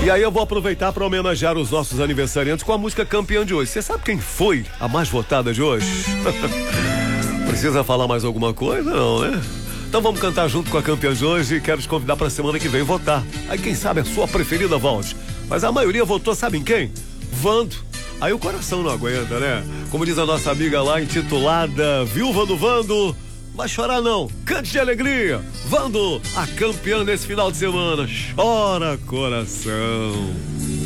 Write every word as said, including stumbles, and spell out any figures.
E aí eu vou aproveitar para homenagear os nossos aniversariantes com a música campeã de hoje. Você sabe quem foi a mais votada de hoje? Precisa falar mais alguma coisa? Não, né? Então vamos cantar junto com a campeã de hoje e quero te convidar para a semana que vem votar. Aí quem sabe a sua preferida volte. Mas a maioria votou, sabe em quem? Vando. Aí o coração não aguenta, né? Como diz a nossa amiga lá, intitulada Viúva do Vando, vai chorar não, cante de alegria. Vando, a campeã nesse final de semana. Chora, coração.